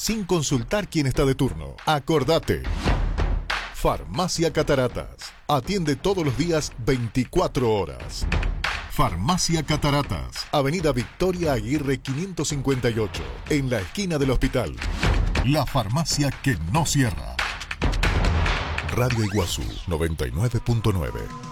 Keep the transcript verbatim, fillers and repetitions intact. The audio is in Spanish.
sin consultar quién está de turno. Acordate. Farmacia Cataratas. Atiende todos los días veinticuatro horas. Farmacia Cataratas. Avenida Victoria Aguirre quinientos cincuenta y ocho. En la esquina del hospital. La farmacia que no cierra. Radio Iguazú noventa y nueve punto nueve.